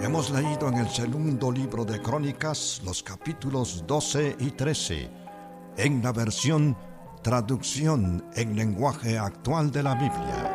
Hemos leído en el segundo libro de Crónicas los capítulos 12 y 13, en la versión Traducción en lenguaje actual de la Biblia.